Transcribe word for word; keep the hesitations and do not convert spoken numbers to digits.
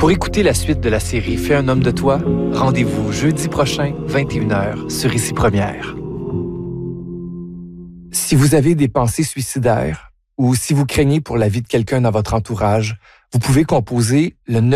Pour écouter la suite de la série Fais un homme de toi, rendez-vous jeudi prochain, vingt et une heures, sur Ici Première. Si vous avez des pensées suicidaires ou si vous craignez pour la vie de quelqu'un dans votre entourage, vous pouvez composer le